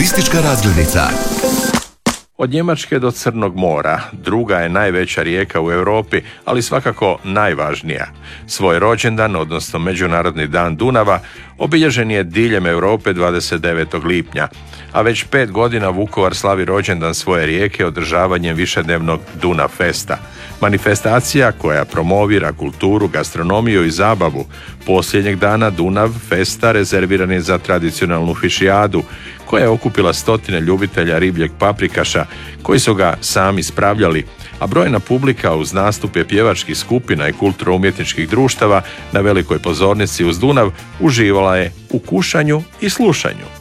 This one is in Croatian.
Turistička razglednica. Od Njemačke do Crnog mora, druga je najveća rijeka u Europi, ali svakako najvažnija. Svoj rođendan, odnosno Međunarodni dan Dunava, obilježen je diljem Europe 29. lipnja, a već 5 godina Vukovar slavi rođendan svoje rijeke održavanjem višednevnog Dunav Festa. Manifestacija koja promovira kulturu, gastronomiju i zabavu. Posljednjeg dana Dunav Festa rezerviran je za tradicionalnu fišijadu, koja je okupila stotine ljubitelja ribljeg paprikaša koji su ga sami spravljali, a brojna publika uz nastupe pjevačkih skupina i kulturno-umjetničkih društava na velikoj pozornici uz Dunav uživala je u kušanju i slušanju.